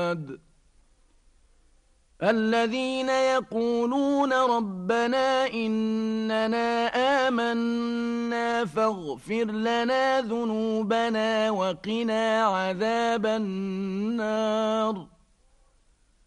العباد الذين يقولون ربنا إننا آمنا فاغفر لنا ذنوبنا وقنا عذاب النار